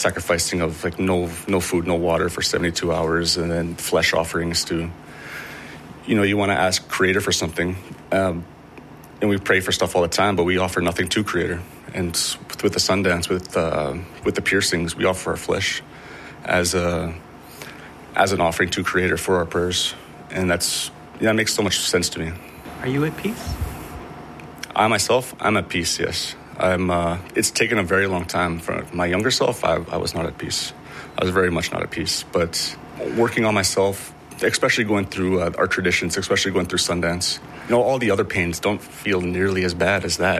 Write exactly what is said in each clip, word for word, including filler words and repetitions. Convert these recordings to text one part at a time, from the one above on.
sacrificing of like no no food, no water for seventy-two hours, and then flesh offerings to, you know, you want to ask Creator for something. Um, and we pray for stuff all the time, but we offer nothing to Creator. And with, with the Sundance, with uh, with the piercings, we offer our flesh as a as an offering to Creator for our prayers. And that's yeah, that makes so much sense to me. Are you at peace? I myself, I'm at peace, yes. I'm. Uh, it's taken a very long time. For my younger self, I, I was not at peace. I was very much not at peace. But working on myself, especially going through uh, our traditions, especially going through Sundance, you know, all the other pains don't feel nearly as bad as that.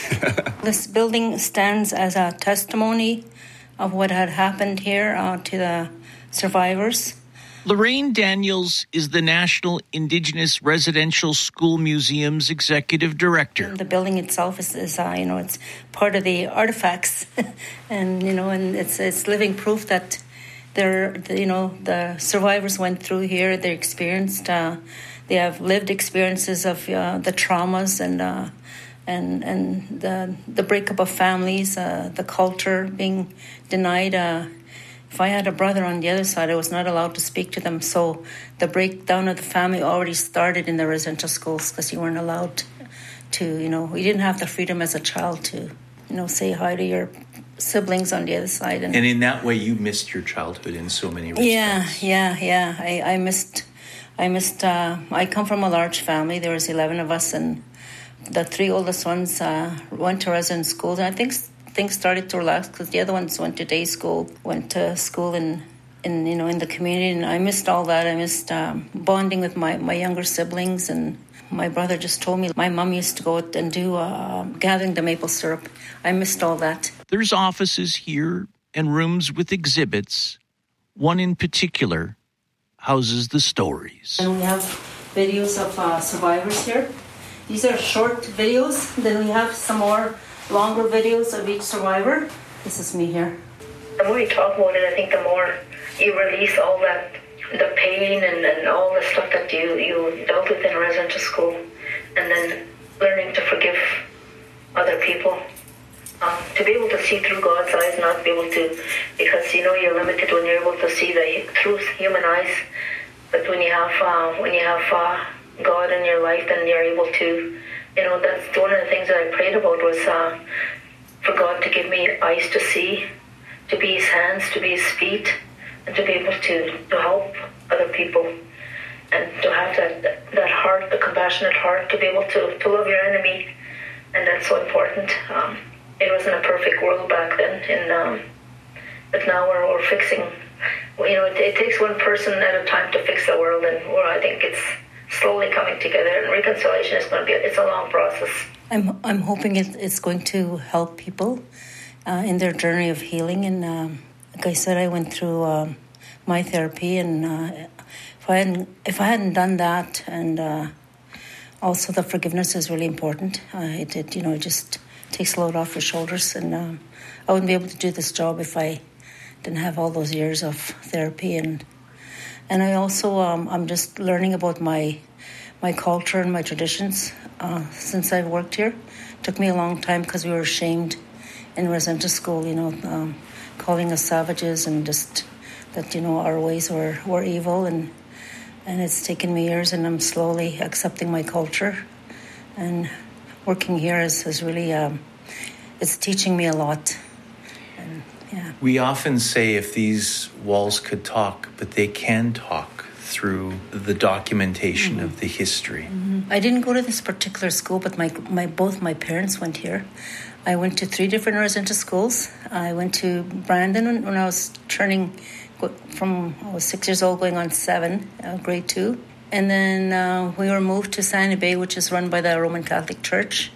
This building stands as a testimony of what had happened here uh, to the survivors. Lorraine Daniels is the National Indigenous Residential School Museum's executive director. The building itself is, is uh, you know, it's part of the artifacts, and you know, and it's it's living proof that they're, you know, the survivors went through here. They experienced, uh, they have lived experiences of uh, the traumas and uh, and and the the breakup of families, uh, the culture being denied. Uh, If I had a brother on the other side, I was not allowed to speak to them. So the breakdown of the family already started in the residential schools because you weren't allowed to, you know, you didn't have the freedom as a child to, you know, say hi to your siblings on the other side. And, and in that way, you missed your childhood in so many respects. Yeah, yeah, yeah. I, I missed, I missed, uh, I come from a large family. There was eleven of us, and the three oldest ones uh, went to resident schools. And I think things started to relax because the other ones went to day school, went to school in, in you know, in the community, and I missed all that. I missed um, bonding with my, my younger siblings, and my brother just told me my mom used to go out and do uh, gathering the maple syrup. I missed all that. There's offices here and rooms with exhibits. One in particular houses the stories. And we have videos of uh, survivors here. These are short videos. Then we have some more longer videos of each survivor. This is me here. The more you talk about it, I think the more you release all that, the pain and, and all the stuff that you, you dealt with in residential school, and then learning to forgive other people. Um, to be able to see through God's eyes, not be able to, because you know you're limited when you're able to see the through human eyes. But when you have uh, when you have uh, God in your life, then you're able to. You know, that's one of the things that I prayed about was uh, for God to give me eyes to see, to be His hands, to be His feet, and to be able to, to help other people, and to have that that heart, the compassionate heart, to be able to, to love your enemy, and that's so important. Um, it wasn't a perfect world back then, and um, but now we're, we're fixing. You know, it, it takes one person at a time to fix the world, and well, I think it's slowly coming together, and reconciliation is going to be, it's a long process. I'm I'm hoping it, it's going to help people uh, in their journey of healing. And um, like I said, I went through um, my therapy, and uh, if I hadn't if I hadn't done that, and uh, also the forgiveness is really important. Uh, it, it you know it just takes a load off your shoulders, and um, I wouldn't be able to do this job if I didn't have all those years of therapy. And And I also, um, I'm just learning about my my culture and my traditions uh, since I've worked here. It took me a long time because we were ashamed in residential school, you know, um, calling us savages, and just that, you know, our ways were, were evil. And, and it's taken me years, and I'm slowly accepting my culture. And working here is, is really, um, it's teaching me a lot. And, yeah. We often say if these walls could talk, but they can talk through the documentation mm-hmm. of the history. Mm-hmm. I didn't go to this particular school, but my my both my parents went here. I went to three different residential schools. I went to Brandon when, when I was turning from I was six years old, going on seven, uh, grade two, and then uh, we were moved to Sandy Bay, which is run by the Roman Catholic Church.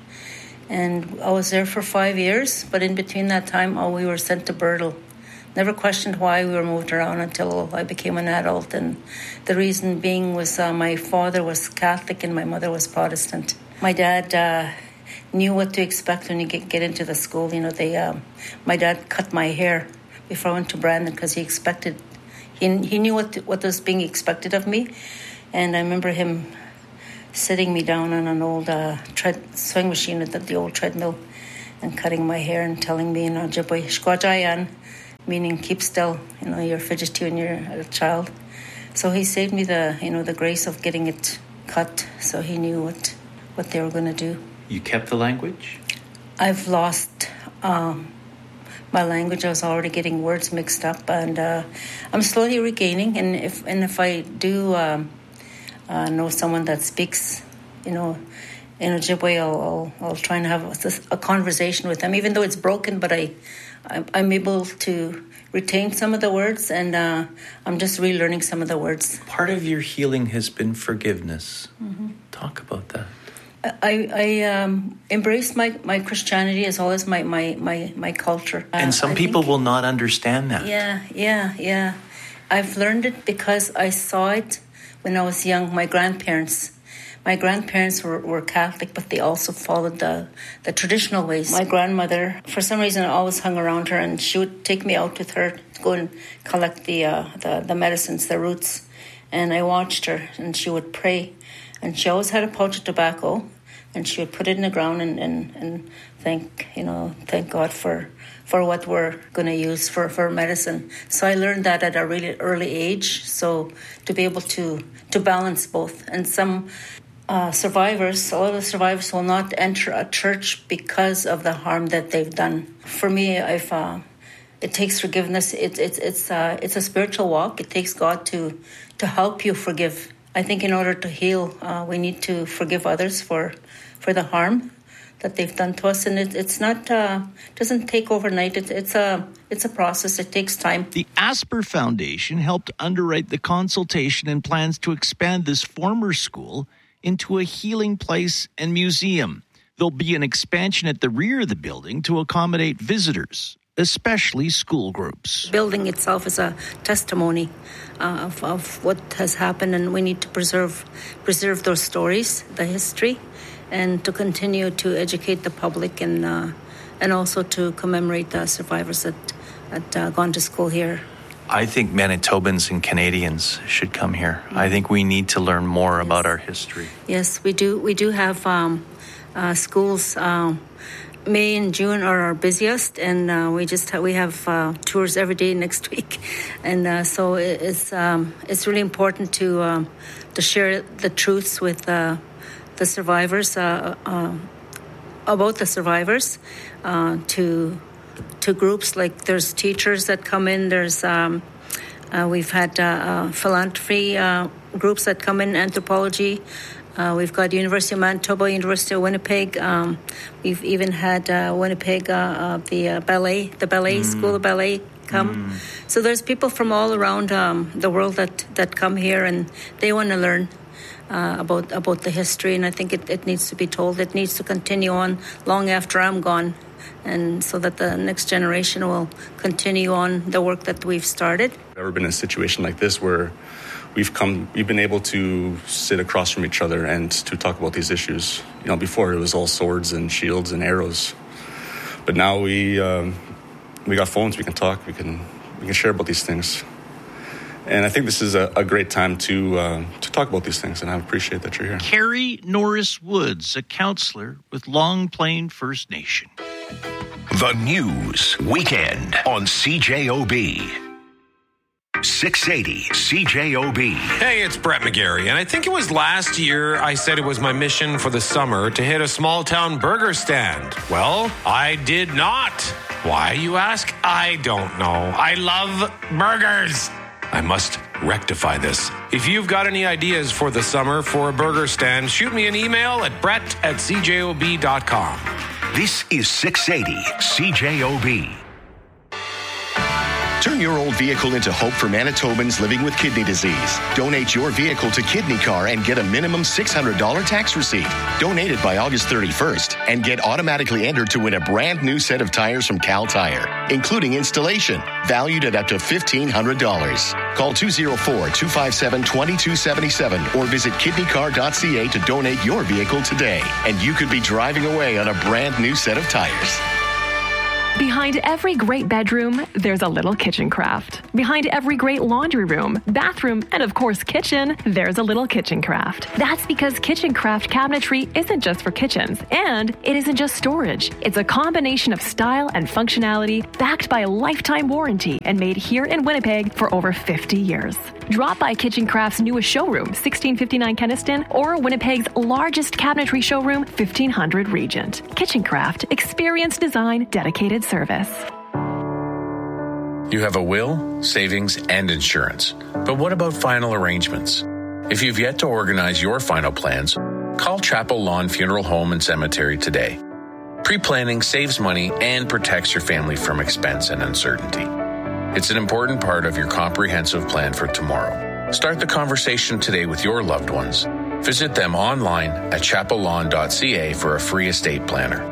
And I was there for five years, but in between that time, oh, we were sent to Birtle. Never questioned why we were moved around until I became an adult. And the reason being was uh, my father was Catholic and my mother was Protestant. My dad uh, knew what to expect when you get, get into the school. You know, they. Um, my dad cut my hair before I went to Brandon because he expected, he he knew what to, what was being expected of me. And I remember him sitting me down on an old uh, tread, swing machine at the, the old treadmill and cutting my hair and telling me in Ojibwe, "Shkwajayan," meaning keep still. You know, you're fidgety when you're a child. So he saved me the, you know, the grace of getting it cut, so he knew what, what they were going to do. You kept the language? I've lost um, my language. I was already getting words mixed up, and uh, I'm slowly regaining. And if and if I do um, uh, know someone that speaks, you know, in Ojibwe, I'll, I'll, I'll try and have a, a conversation with them, even though it's broken. But I, I'm, I'm able to retain some of the words, and uh, I'm just relearning some of the words. Part of your healing has been forgiveness. Mm-hmm. Talk about that. I, I um, embrace my, my Christianity as well as my, my, my, my culture. And some uh, people think, will not understand that. Yeah, yeah, yeah. I've learned it because I saw it when I was young. My grandparents, my grandparents were, were Catholic, but they also followed the, the traditional ways. My grandmother, for some reason, I always hung around her, and she would take me out with her to go and collect the uh, the, the medicines, the roots. And I watched her, and she would pray. And she always had a pouch of tobacco, and she would put it in the ground and, and, and thank, you know, thank God for, for what we're going to use for, for medicine. So I learned that at a really early age. So to be able to, to balance both. And some uh, survivors, a lot of the survivors will not enter a church because of the harm that they've done. For me, I've, uh, it takes forgiveness. It, it, it's, uh, it's a spiritual walk. It takes God to, to help you forgive. I think in order to heal, uh, we need to forgive others for, for the harm that they've done to us, and it, it's not uh, doesn't take overnight. It, it's a it's a process. It takes time. The Asper Foundation helped underwrite the consultation and plans to expand this former school into a healing place and museum. There'll be an expansion at the rear of the building to accommodate visitors, especially school groups. The building itself is a testimony uh, of, of what has happened, and we need to preserve preserve those stories, the history, and to continue to educate the public, and uh, and also to commemorate the survivors that that uh, gone to school here. I think Manitobans and Canadians should come here. Mm-hmm. I think we need to learn more yes. about our history. Yes, we do. We do have um, uh, schools. Um, May and June are our busiest, and uh, we just ha- we have uh, tours every day next week, and uh, so it, it's um, it's really important to um, to share the truths with uh, the survivors uh, uh, about the survivors uh, to to groups like there's teachers that come in. There's um, uh, we've had uh, uh, philanthropy uh, groups that come in, anthropology. Uh, we've got University of Manitoba, University of Winnipeg. Um, we've even had uh, Winnipeg, uh, uh, the uh, ballet, the ballet mm. school of ballet come. Mm. So there's people from all around um, the world that, that come here, and they want to learn uh, about about the history. And I think it, it needs to be told. It needs to continue on long after I'm gone, and so that the next generation will continue on the work that we've started. I've never been in a situation like this where we've come, we've been able to sit across from each other and to talk about these issues. You know, before it was all swords and shields and arrows, but now we um, we got phones. We can talk. We can we can share about these things, and I think this is a, a great time to uh, to talk about these things. And I appreciate that you're here. Carrie Norris Woods, a counselor with Long Plain First Nation. The News Weekend on C J O B. six eighty C J O B. Hey, it's Brett McGarry, and I think it was last year I said it was my mission for the summer to hit a small-town burger stand. Well, I did not. Why, you ask? I don't know. I love burgers. I must rectify this. If you've got any ideas for the summer for a burger stand, shoot me an email at brett at c j o b dot com. This is six eighty C J O B. Turn your old vehicle into hope for Manitobans living with kidney disease. Donate your vehicle to Kidney Car and get a minimum six hundred dollars tax receipt. Donate it by August thirty-first and get automatically entered to win a brand new set of tires from Cal Tire, including installation, valued at up to fifteen hundred dollars. Call two oh four, two five seven, two two seven seven or visit kidney car dot c a to donate your vehicle today. And you could be driving away on a brand new set of tires. Behind every great bedroom, there's a little kitchen craft. Behind every great laundry room, bathroom, and of course kitchen, there's a little kitchen craft. That's because Kitchen Craft cabinetry isn't just for kitchens, and it isn't just storage. It's a combination of style and functionality backed by a lifetime warranty and made here in Winnipeg for over fifty years. Drop by Kitchen Craft's newest showroom, sixteen fifty-nine Kenniston, or Winnipeg's largest cabinetry showroom, fifteen hundred Regent. Kitchen Craft, experience design, dedicated service. You have a will, savings, and insurance. But what about final arrangements? If you've yet to organize your final plans, call Chapel Lawn Funeral Home and Cemetery today. Pre-planning saves money and protects your family from expense and uncertainty. It's an important part of your comprehensive plan for tomorrow. Start the conversation today with your loved ones. Visit them online at chapel lawn dot c a for a free estate planner.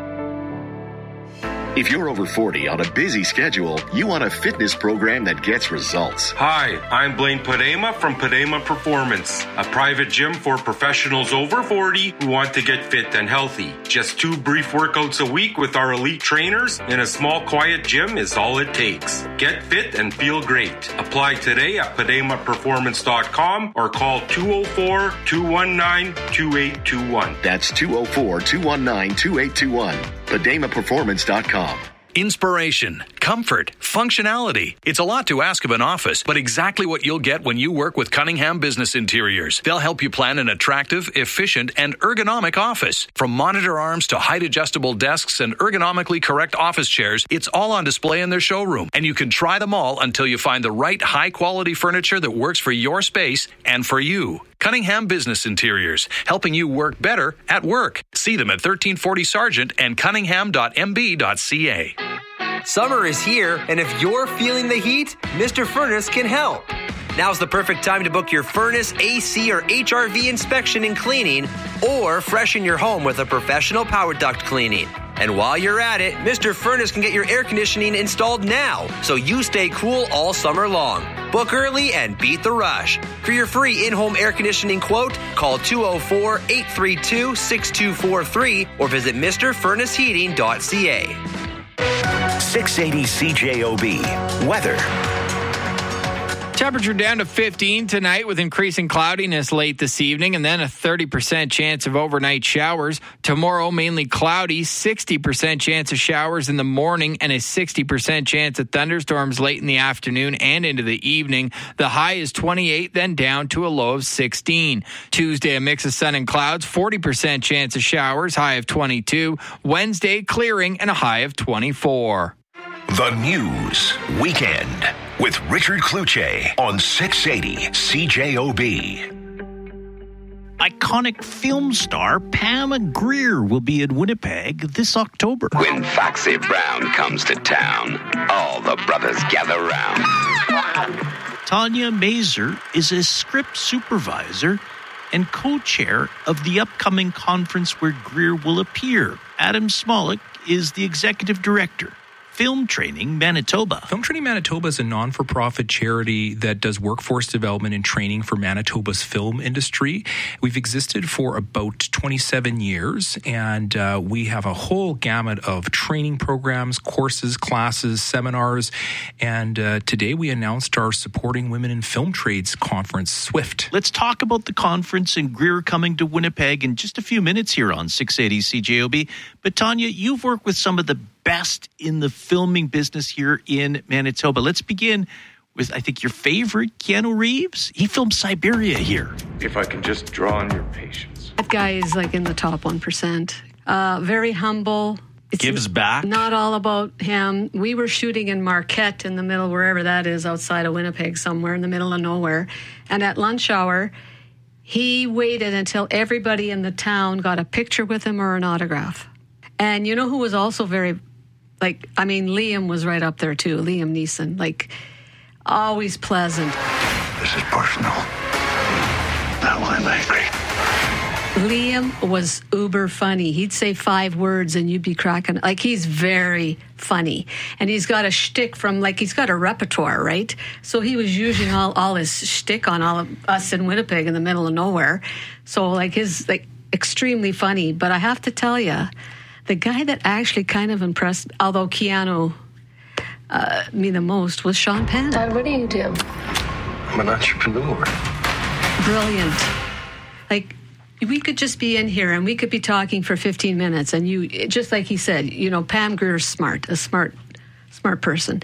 If you're over forty on a busy schedule, you want a fitness program that gets results. Hi, I'm Blaine Padema from Padema Performance, a private gym for professionals over forty who want to get fit and healthy. Just two brief workouts a week with our elite trainers in a small, quiet gym is all it takes. Get fit and feel great. Apply today at padema performance dot com or call two oh four, two one nine, two eight two one. That's two oh four, two one nine, two eight two one. padema performance dot com. Inspiration, comfort, functionality. It's a lot to ask of an office, but exactly what you'll get when you work with Cunningham Business Interiors. They'll help you plan an attractive, efficient, and ergonomic office. From monitor arms to height-adjustable desks and ergonomically correct office chairs, it's all on display in their showroom. And you can try them all until you find the right high-quality furniture that works for your space and for you. Cunningham Business Interiors, helping you work better at work. See them at thirteen forty Sargent and cunningham dot m b dot c a. Summer is here, and if you're feeling the heat, Mister Furnace can help. Now's the perfect time to book your furnace, A C, or H R V inspection and cleaning, or freshen your home with a professional power duct cleaning. And while you're at it, Mister Furnace can get your air conditioning installed now, so you stay cool all summer long. Book early and beat the rush. For your free in-home air conditioning quote, call two oh four, eight three two, six two four three or visit mr furnace heating dot c a. six eighty C J O B. Weather. Temperature down to fifteen tonight with increasing cloudiness late this evening and then a thirty percent chance of overnight showers. Tomorrow, mainly cloudy, sixty percent chance of showers in the morning and a sixty percent chance of thunderstorms late in the afternoon and into the evening. The high is twenty-eight, then down to a low of sixteen. Tuesday, a mix of sun and clouds, forty percent chance of showers, high of twenty-two. Wednesday, clearing and a high of twenty-four. The News Weekend with Richard Cloutier on six eighty C J O B. Iconic film star Pam Grier will be in Winnipeg this October. When Foxy Brown comes to town, all the brothers gather round. Tanya Mazer is a script supervisor and co-chair of the upcoming conference where Grier will appear. Adam Smolik is the executive director. Film Training Manitoba. Film Training Manitoba is a non-for-profit charity that does workforce development and training for Manitoba's film industry. We've existed for about twenty-seven years, and uh, we have a whole gamut of training programs, courses, classes, seminars, and uh, today we announced our Supporting Women in Film Trades conference, SWIFT. Let's talk about the conference and Grier coming to Winnipeg in just a few minutes here on six eighty C J O B. But Tanya, you've worked with some of the best in the filming business here in Manitoba. Let's begin with, I think, your favorite, Keanu Reeves. He filmed Siberia here. If I can just draw on your patience. That guy is like in the top one percent. Uh, very humble. It's Gives back. Not all about him. We were shooting in Marquette in the middle, wherever that is, outside of Winnipeg somewhere, in the middle of nowhere. And at lunch hour, he waited until everybody in the town got a picture with him or an autograph. And you know who was also very... Like, I mean, Liam was right up there, too. Liam Neeson. Like, always pleasant. This is personal. Now I'm angry. Liam was uber funny. He'd say five words and you'd be cracking. Like, he's very funny. And he's got a shtick from, like, he's got a repertoire, right? So he was using all, all his shtick on all of us in Winnipeg in the middle of nowhere. So, like, his, like, extremely funny. But I have to tell you, the guy that actually kind of impressed, although Keanu uh, me the most, was Sean Penn. Dad, what do you do? I'm an entrepreneur. Brilliant. Like, we could just be in here and we could be talking for fifteen minutes, and you, just like he said, you know, Pam Grier's smart, a smart, smart person.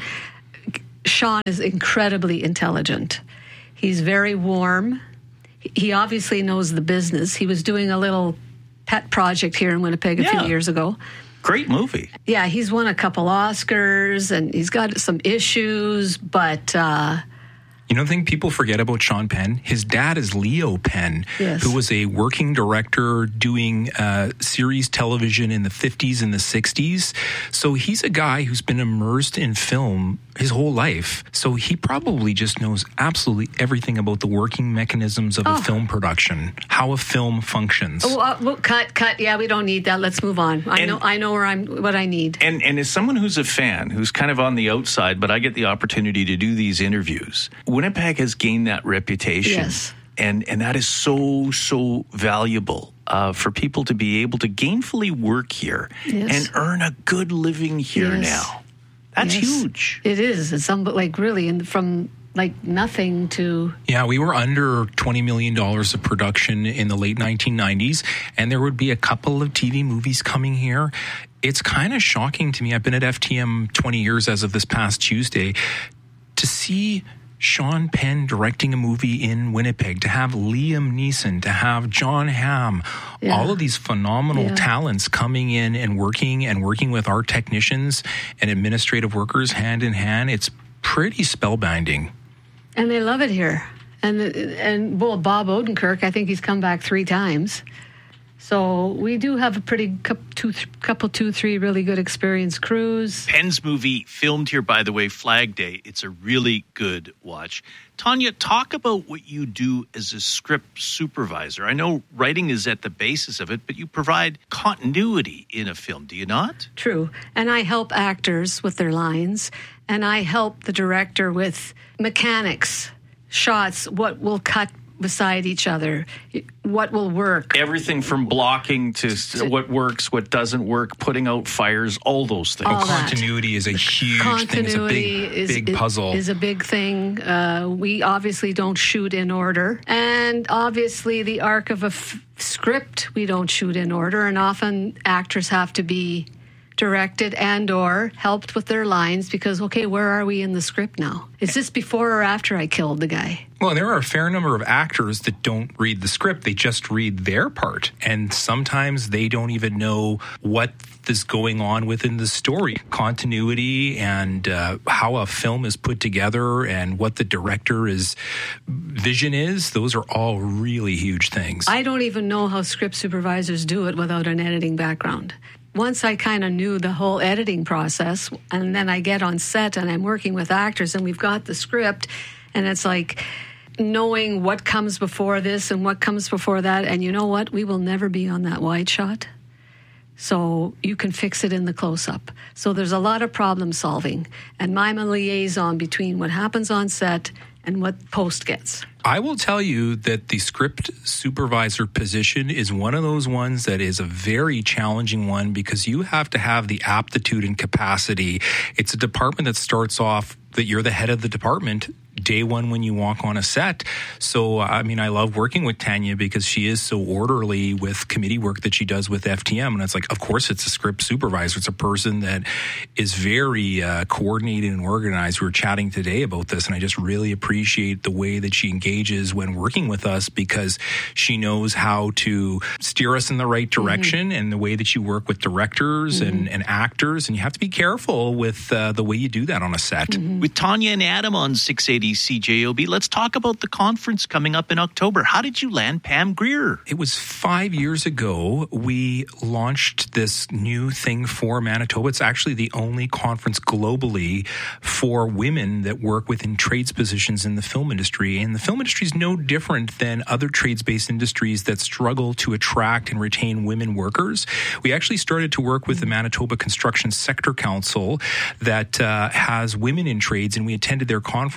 Sean is incredibly intelligent. He's very warm. He obviously knows the business. He was doing a little pet project here in Winnipeg a Yeah. few years ago. Great movie. Yeah, he's won a couple Oscars and he's got some issues, but uh, You know, the thing people forget about Sean Penn, his dad is Leo Penn, Yes. who was a working director doing uh, series television in the fifties and the sixties. So he's a guy who's been immersed in film his whole life. So he probably just knows absolutely everything about the working mechanisms of Oh. a film production, how a film functions. oh, uh, well, cut, cut. Yeah, we don't need that. Let's move on. I And- know, I know where I'm, what I need. And and as someone who's a fan, who's kind of on the outside, but I get the opportunity to do these interviews, Winnipeg has gained that reputation. Yes. And and that is so, so valuable uh, for people to be able to gainfully work here Yes. and earn a good living here Yes. now. That's Yes. huge. It is. It's some, like really, and from like nothing to Yeah, we were under twenty million dollars of production in the late nineteen nineties, and there would be a couple of T V movies coming here. It's kind of shocking to me. I've been at F T M twenty years as of this past Tuesday. To see Sean Penn directing a movie in Winnipeg, to have Liam Neeson, to have John Hamm, Yeah. all of these phenomenal Yeah. talents coming in and working and working with our technicians and administrative workers hand in hand. It's pretty spellbinding. and they love it here. And and well, Bob Odenkirk, I think he's come back three times. So we do have a pretty couple, two, th- couple, two, three really good experienced crews. Penn's movie, filmed here, by the way, Flag Day. It's a really good watch. Tanya, talk about what you do as a script supervisor. I know writing is at the basis of it, but you provide continuity in a film, do you not? True. And I help actors with their lines, and I help the director with mechanics, shots, what will cut beside each other, what will work. Everything from blocking to what works, what doesn't work, putting out fires, all those things. All that. Continuity is a huge thing. It's a Continuity big, is, big is- puzzle. is a big thing. Uh, we obviously don't shoot in order. And obviously the arc of a f- script, we don't shoot in order. And often actors have to be directed and or helped with their lines because, okay, where are we in the script now? Is this before or after I killed the guy? Well, there are a fair number of actors that don't read the script. They just read their part. And sometimes they don't even know what is going on within the story. Continuity and uh, how a film is put together and what the director's vision is, those are all really huge things. I don't even know how script supervisors do it without an editing background. Once I kind of knew the whole editing process, and then I get on set and I'm working with actors and we've got the script, and it's like knowing what comes before this and what comes before that. And you know what? We will never be on that wide shot. So you can fix it in the close-up. So there's a lot of problem solving. And I'm a liaison between what happens on set and what post gets. I will tell you that the script supervisor position is one of those ones that is a very challenging one because you have to have the aptitude and capacity. It's a department that starts off that you're the head of the department day one when you walk on a set. So, I mean, I love working with Tanya because she is so orderly with committee work that she does with F T M. And it's like, of course, it's a script supervisor. It's a person that is very uh, coordinated and organized. We were chatting today about this, and I just really appreciate the way that she engages when working with us because she knows how to steer us in the right direction mm-hmm. and the way that you work with directors mm-hmm. and, and actors. And you have to be careful with uh, the way you do that on a set. Mm-hmm. With Tanya and Adam on six eighty C J O B, let's talk about the conference coming up in October. How did you land Pam Grier? It was five years ago. We launched this new thing for Manitoba. It's actually the only conference globally for women that work within trades positions in the film industry. And the film industry is no different than other trades-based industries that struggle to attract and retain women workers. We actually started to work with the Manitoba Construction Sector Council that uh, has women in trades, and we attended their conference.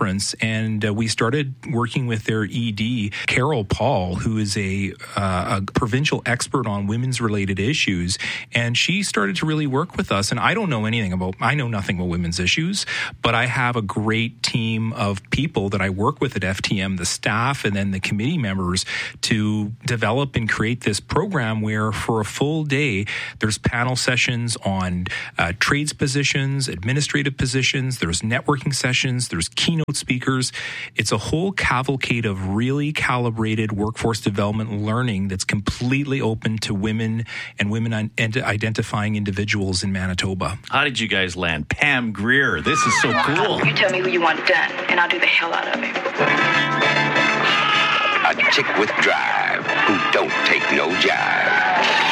and uh, we started working with their E D, Carol Paul, who is a, uh, a provincial expert on women's related issues, and she started to really work with us. And I don't know anything about, I know nothing about women's issues, but I have a great team of people that I work with at F T M, the staff and then the committee members, to develop and create this program where for a full day there's panel sessions on uh, trades positions, administrative positions, there's networking sessions, there's keynote speakers. It's a whole cavalcade of really calibrated workforce development learning that's completely open to women and women identifying individuals in Manitoba. How did you guys land? Pam Grier, this is so cool. You tell me who you want done, and I'll do the hell out of it. A chick with drive who don't take no jive.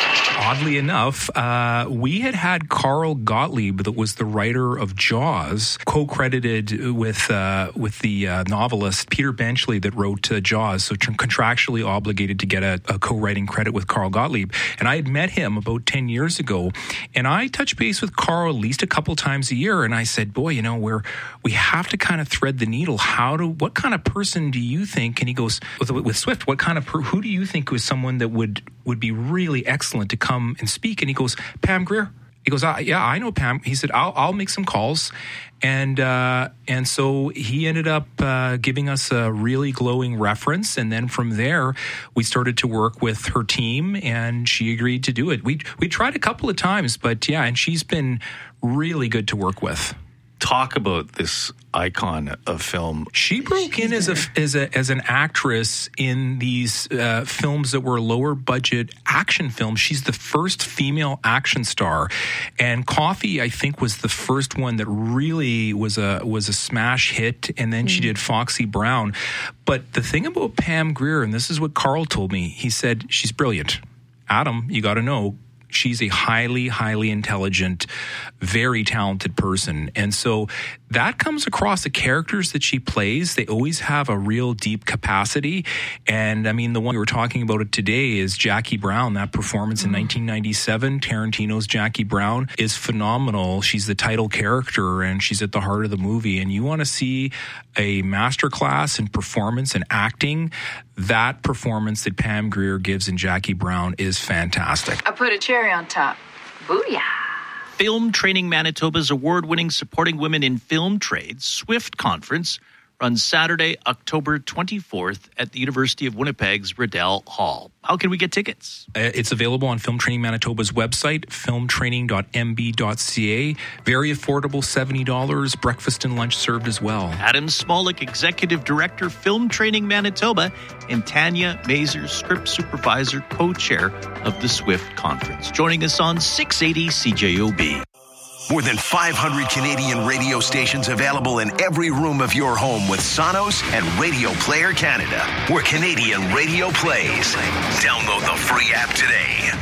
Oddly enough, uh, we had had Carl Gottlieb, that was the writer of Jaws, co-credited with uh, with the uh, novelist Peter Benchley that wrote uh, Jaws, so tr- contractually obligated to get a, a co-writing credit with Carl Gottlieb. And I had met him about ten years ago, and I touched base with Carl at least a couple times a year, and I said, boy, you know, we're, we have to kind of thread the needle. How do, what kind of person do you think, and he goes, with, with Swift, what kind of, per, who do you think was someone that would, would be really excellent to come and speak? And he goes, Pam Grier. He goes, ah, yeah, I know Pam. He said, I'll, I'll make some calls. And uh, and so he ended up uh, giving us a really glowing reference. And then from there, we started to work with her team, and she agreed to do it. We, we tried a couple of times, but yeah, and she's been really good to work with. Talk about this icon of film. She broke in as a as a as an actress in these uh, films that were lower budget action films. She's the first female action star, and Coffee, I think, was the first one that really was a was a smash hit. And then mm. she did Foxy Brown. But the thing about Pam Grier, and this is what Carl told me, he said she's brilliant. Adam, you got to know, she's a highly, highly intelligent, very talented person. And so that comes across the characters that she plays. They always have a real deep capacity. And I mean, the one we were talking about it today is Jackie Brown. That performance in nineteen ninety-seven, Tarantino's Jackie Brown, is phenomenal. She's the title character and she's at the heart of the movie. And you want to see a masterclass in performance and acting, that performance that Pam Grier gives in Jackie Brown is fantastic. I put a cherry on top. Booyah. Film Training Manitoba's award-winning Supporting Women in Film Trades SWIFT conference runs Saturday, October twenty-fourth at the University of Winnipeg's Riddell Hall. How can we get tickets? Uh, it's available on Film Training Manitoba's website, film training dot m b dot c a. Very affordable, seventy dollars. Breakfast and lunch served as well. Adam Smolik, Executive Director, Film Training Manitoba, and Tanya Mazer, Script Supervisor, Co-Chair of the SWIFT Conference. Joining us on six eighty C J O B. More than five hundred Canadian radio stations available in every room of your home with Sonos and Radio Player Canada, where Canadian radio plays. Download the free app today.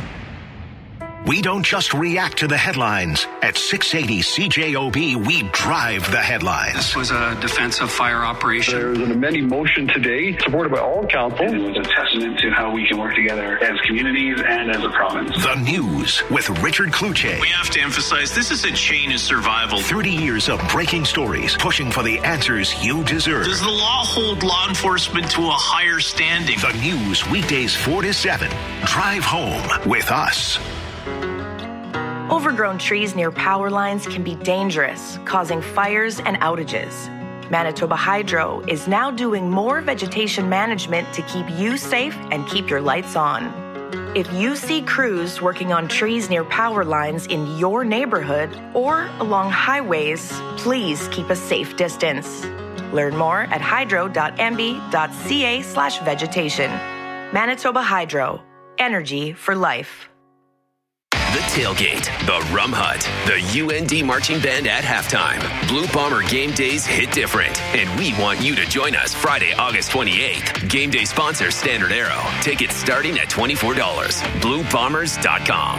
We don't just react to the headlines. At six eighty C J O B, we drive the headlines. This was a defensive fire operation. There was an amending motion today, supported by all council. It was a testament to how we can work together as communities and as a province. The News with Richard Cloutier. We have to emphasize this is a chain of survival. thirty years of breaking stories, pushing for the answers you deserve. Does the law hold law enforcement to a higher standing? The News, weekdays four to seven. Drive home with us. Overgrown trees near power lines can be dangerous, causing fires and outages. Manitoba Hydro is now doing more vegetation management to keep you safe and keep your lights on. If you see crews working on trees near power lines in your neighborhood or along highways, please keep a safe distance. Learn more at hydro dot m b dot c a slash vegetation. Manitoba Hydro. Energy for life. The Tailgate, the Rum Hut, the U N D Marching Band at halftime. Blue Bomber game days hit different, and we want you to join us Friday, August twenty-eighth. Game day sponsor Standard Arrow. Tickets starting at twenty-four dollars. blue bombers dot com.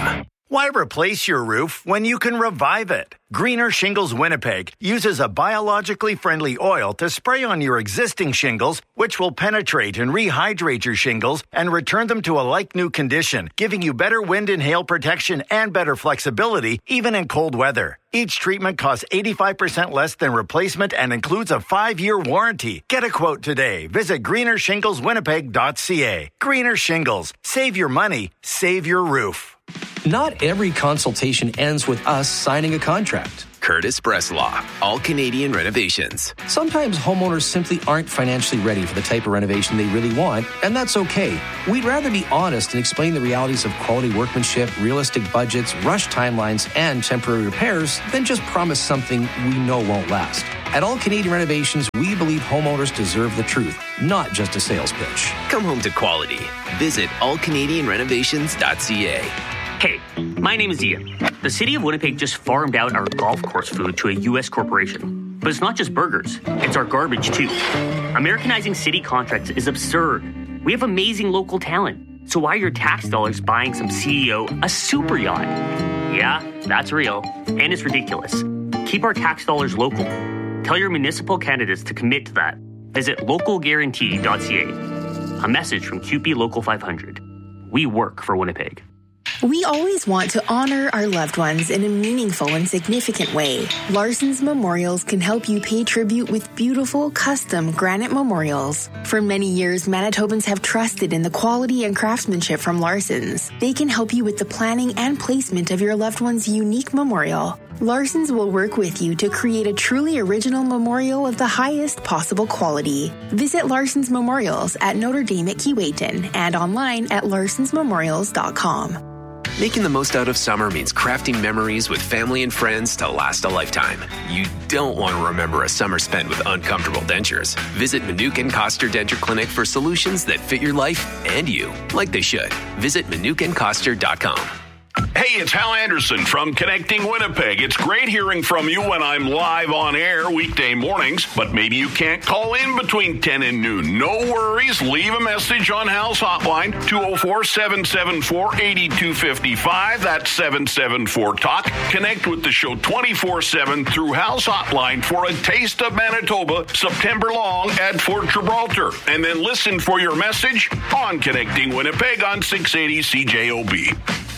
Why replace your roof when you can revive it? Greener Shingles Winnipeg uses a biologically friendly oil to spray on your existing shingles, which will penetrate and rehydrate your shingles and return them to a like-new condition, giving you better wind and hail protection and better flexibility, even in cold weather. Each treatment costs eighty-five percent less than replacement and includes a five-year warranty. Get a quote today. Visit greener shingles winnipeg dot c a. Greener Shingles. Save your money. Save your roof. Not every consultation ends with us signing a contract. Curtis Bresslaw, All Canadian Renovations. Sometimes homeowners simply aren't financially ready for the type of renovation they really want, and that's okay. We'd rather be honest and explain the realities of quality workmanship, realistic budgets, rushed timelines, and temporary repairs than just promise something we know won't last. At All Canadian Renovations, we believe homeowners deserve the truth, not just a sales pitch. Come home to quality. Visit all canadian renovations dot c a. Hey, my name is Ian. The city of Winnipeg just farmed out our golf course food to a U S corporation. But it's not just burgers, it's our garbage too. Americanizing city contracts is absurd. We have amazing local talent. So why are your tax dollars buying some C E O a super yacht? Yeah, that's real. And it's ridiculous. Keep our tax dollars local. Tell your municipal candidates to commit to that. Visit local guarantee dot c a. A message from Q P Local five hundred. We work for Winnipeg. We always want to honor our loved ones in a meaningful and significant way. Larson's Memorials can help you pay tribute with beautiful, custom granite memorials. For many years, Manitobans have trusted in the quality and craftsmanship from Larson's. They can help you with the planning and placement of your loved one's unique memorial. Larson's will work with you to create a truly original memorial of the highest possible quality. Visit Larson's Memorials at Notre Dame at Keewatin and online at larsons memorials dot com. Making the most out of summer means crafting memories with family and friends to last a lifetime. You don't want to remember a summer spent with uncomfortable dentures. Visit Manuke and Koster Denture Clinic for solutions that fit your life and you, like they should. Visit manuke and koster dot com. Hey, it's Hal Anderson from Connecting Winnipeg. It's great hearing from you when I'm live on air weekday mornings, but maybe you can't call in between ten and noon. No worries. Leave a message on Hal's hotline, two oh four, seven seven four, eight two five five. That's seven seven four talk. Connect with the show twenty-four seven through Hal's hotline for a taste of Manitoba September long at Fort Gibraltar. And then listen for your message on Connecting Winnipeg on six eighty C J O B.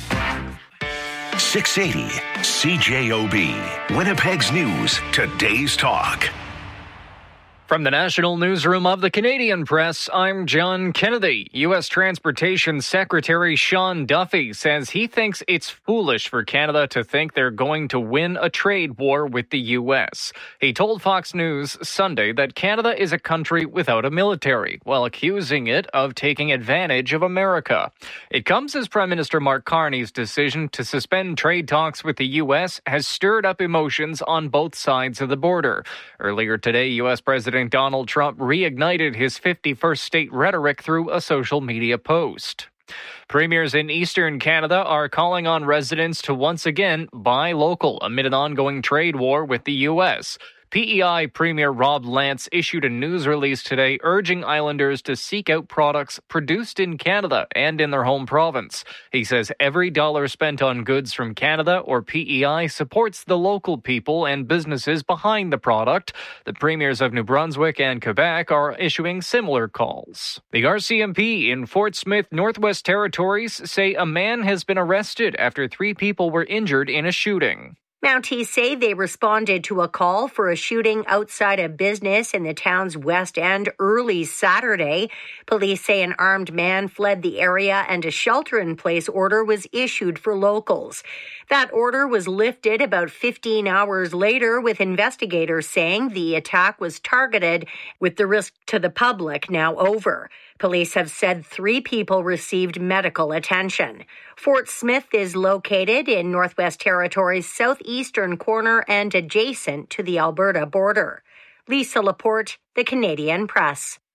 six eighty C J O B. Winnipeg's News, today's talk. From the National Newsroom of the Canadian Press, I'm John Kennedy. U S Transportation Secretary Sean Duffy says he thinks it's foolish for Canada to think they're going to win a trade war with the U S. He told Fox News Sunday that Canada is a country without a military, while accusing it of taking advantage of America. It comes as Prime Minister Mark Carney's decision to suspend trade talks with the U S has stirred up emotions on both sides of the border. Earlier today, U S President Donald Trump reignited his fifty-first state rhetoric through a social media post. Premiers in Eastern Canada are calling on residents to once again buy local amid an ongoing trade war with the U S. P E I Premier Rob Lance issued a news release today urging islanders to seek out products produced in Canada and in their home province. He says every dollar spent on goods from Canada or P E I supports the local people and businesses behind the product. The premiers of New Brunswick and Quebec are issuing similar calls. The R C M P in Fort Smith, Northwest Territories say a man has been arrested after three people were injured in a shooting. Mounties say they responded to a call for a shooting outside a business in the town's west end early Saturday. Police say an armed man fled the area and a shelter-in-place order was issued for locals. That order was lifted about fifteen hours later, with investigators saying the attack was targeted, with the risk to the public now over. Police have said three people received medical attention. Fort Smith is located in Northwest Territories' southeastern corner and adjacent to the Alberta border. Lisa Laporte, The Canadian Press.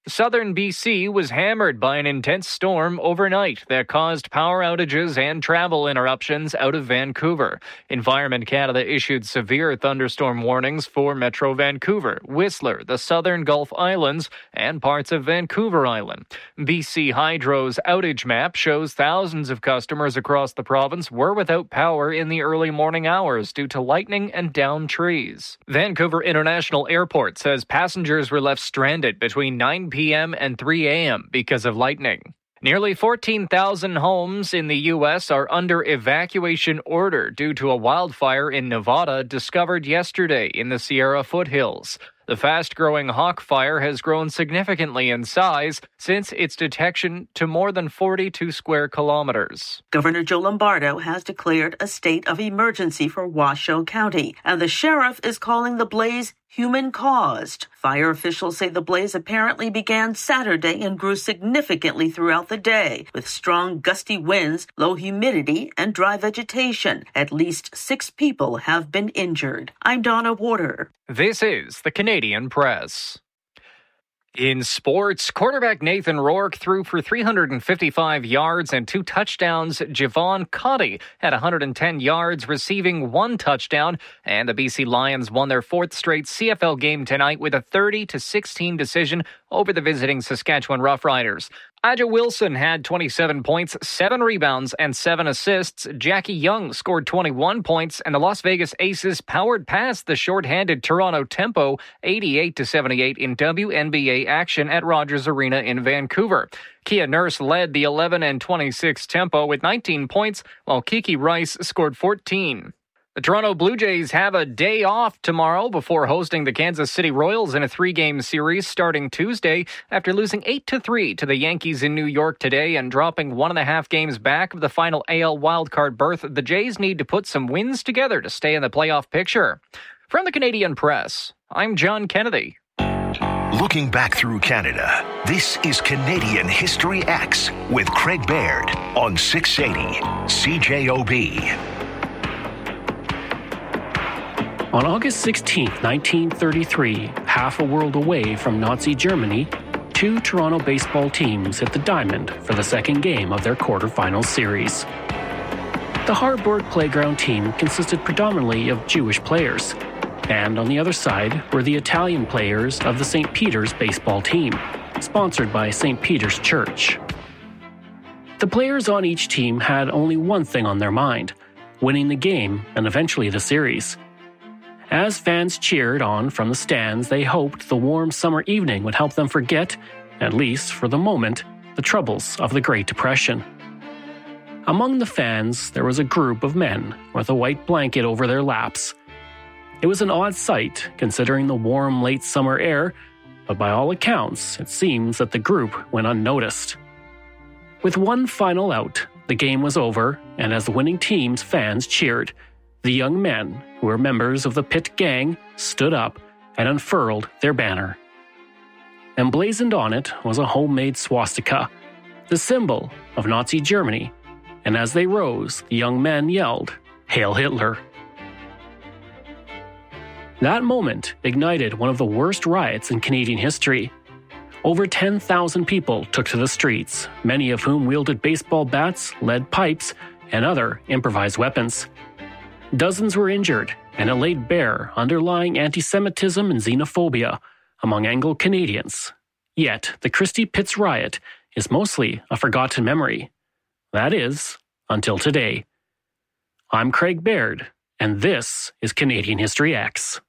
Southern B C was hammered by an intense storm overnight that caused power outages and travel interruptions out of Vancouver. Environment Canada issued severe thunderstorm warnings for Metro Vancouver, Whistler, the Southern Gulf Islands, and parts of Vancouver Island. B C Hydro's outage map shows thousands of customers across the province were without power in the early morning hours due to lightning and downed trees. Vancouver International Airport says passengers were left stranded between nine p.m. and three a.m. because of lightning. Nearly fourteen thousand homes in the U S are under evacuation order due to a wildfire in Nevada discovered yesterday in the Sierra foothills. The fast-growing Hawk Fire has grown significantly in size since its detection to more than forty-two square kilometers. Governor Joe Lombardo has declared a state of emergency for Washoe County, and the sheriff is calling the blaze human-caused. Fire officials say the blaze apparently began Saturday and grew significantly throughout the day, with strong gusty winds, low humidity, and dry vegetation. At least six people have been injured. I'm Donna Warder. This is the Canadian Press. In sports, quarterback Nathan Rourke threw for three hundred fifty-five yards and two touchdowns. Javon Cotty had one hundred ten yards, receiving one touchdown. And the B C Lions won their fourth straight C F L game tonight with a thirty to sixteen decision over the visiting Saskatchewan Roughriders. Aja Wilson had twenty-seven points, seven rebounds, and seven assists. Jackie Young scored twenty-one points, and the Las Vegas Aces powered past the shorthanded Toronto Tempo eighty-eight to seventy-eight in W N B A action at Rogers Arena in Vancouver. Kia Nurse led the eleven and twenty-six Tempo with nineteen points, while Kiki Rice scored fourteen. The Toronto Blue Jays have a day off tomorrow before hosting the Kansas City Royals in a three-game series starting Tuesday after losing eight to three to the Yankees in New York today and dropping one and a half games back of the final A L wildcard berth. The Jays need to put some wins together to stay in the playoff picture. From the Canadian Press, I'm John Kennedy. Looking back through Canada, this is Canadian History X with Craig Baird on six eighty C J O B. On August sixteenth, nineteen thirty-three, half a world away from Nazi Germany, two Toronto baseball teams hit the diamond for the second game of their quarterfinals series. The Harburg Playground team consisted predominantly of Jewish players, and on the other side were the Italian players of the Saint Peter's baseball team, sponsored by Saint Peter's Church. The players on each team had only one thing on their mind: winning the game and eventually the series. As fans cheered on from the stands, they hoped the warm summer evening would help them forget, at least for the moment, the troubles of the Great Depression. Among the fans, there was a group of men with a white blanket over their laps. It was an odd sight, considering the warm late summer air, but by all accounts, it seems that the group went unnoticed. With one final out, the game was over, and as the winning team's fans cheered, the young men, who were members of the Pit Gang, stood up and unfurled their banner. Emblazoned on it was a homemade swastika, the symbol of Nazi Germany, and as they rose, the young men yelled, "Hail Hitler!" That moment ignited one of the worst riots in Canadian history. Over ten thousand people took to the streets, many of whom wielded baseball bats, lead pipes, and other improvised weapons. Dozens were injured, and it laid bare underlying anti-Semitism and xenophobia among Anglo-Canadians. Yet, the Christie Pitts riot is mostly a forgotten memory. That is, until today. I'm Craig Baird, and this is Canadian History X.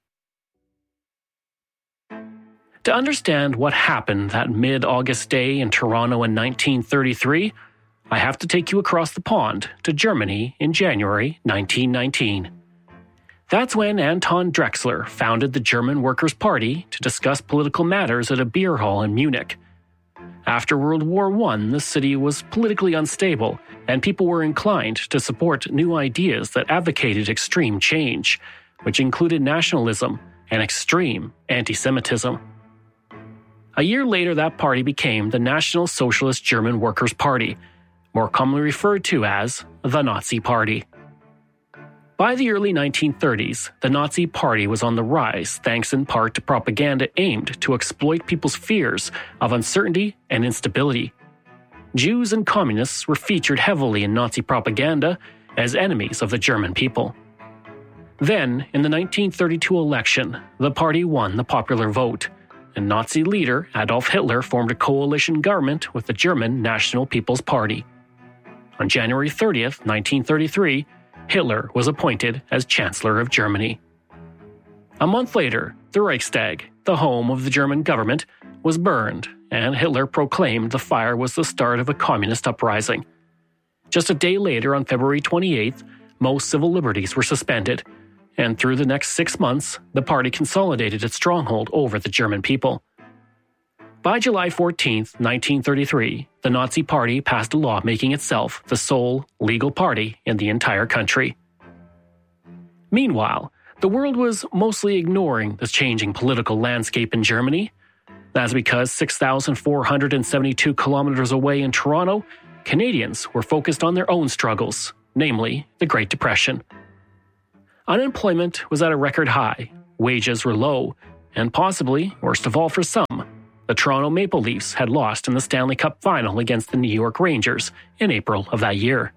To understand what happened that mid-August day in Toronto in nineteen thirty-three, I have to take you across the pond to Germany in January nineteen nineteen. That's when Anton Drexler founded the German Workers' Party to discuss political matters at a beer hall in Munich. After World War One, the city was politically unstable, and people were inclined to support new ideas that advocated extreme change, which included nationalism and extreme anti-Semitism. A year later, that party became the National Socialist German Workers' Party, more commonly referred to as the Nazi Party. By the early nineteen thirties, the Nazi Party was on the rise thanks in part to propaganda aimed to exploit people's fears of uncertainty and instability. Jews and communists were featured heavily in Nazi propaganda as enemies of the German people. Then, in the nineteen thirty-two election, the party won the popular vote, and Nazi leader Adolf Hitler formed a coalition government with the German National People's Party. On January thirtieth, nineteen thirty-three, Hitler was appointed as Chancellor of Germany. A month later, the Reichstag, the home of the German government, was burned, and Hitler proclaimed the fire was the start of a communist uprising. Just a day later, on February twenty-eighth, most civil liberties were suspended, and through the next six months, the party consolidated its stronghold over the German people. By July fourteenth, nineteen thirty-three, the Nazi Party passed a law making itself the sole legal party in the entire country. Meanwhile, the world was mostly ignoring the changing political landscape in Germany. That's because six thousand four hundred seventy-two kilometers away in Toronto, Canadians were focused on their own struggles, namely the Great Depression. Unemployment was at a record high, wages were low, and possibly, worst of all for some, the Toronto Maple Leafs had lost in the Stanley Cup final against the New York Rangers in April of that year.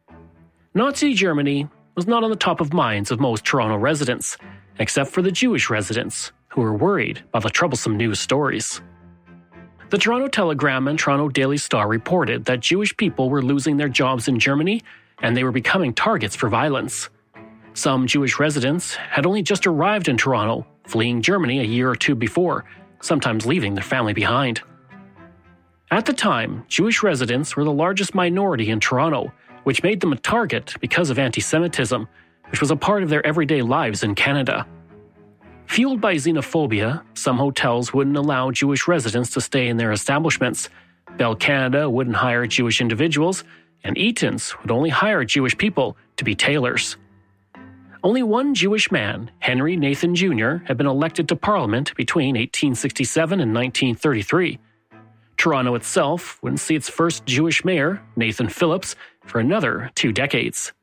Nazi Germany was not on the top of minds of most Toronto residents, except for the Jewish residents, who were worried by the troublesome news stories. The Toronto Telegram and Toronto Daily Star reported that Jewish people were losing their jobs in Germany and they were becoming targets for violence. Some Jewish residents had only just arrived in Toronto, fleeing Germany a year or two before, sometimes leaving their family behind. At the time, Jewish residents were the largest minority in Toronto, which made them a target because of anti-Semitism, which was a part of their everyday lives in Canada. Fueled by xenophobia, some hotels wouldn't allow Jewish residents to stay in their establishments. Bell Canada wouldn't hire Jewish individuals, and Eaton's would only hire Jewish people to be tailors. Only one Jewish man, Henry Nathan Junior, had been elected to Parliament between eighteen sixty-seven and nineteen thirty-three. Toronto itself wouldn't see its first Jewish mayor, Nathan Phillips, for another two decades.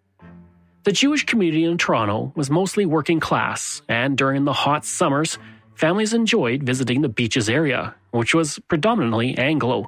The Jewish community in Toronto was mostly working class, and during the hot summers, families enjoyed visiting the beaches area, which was predominantly Anglo.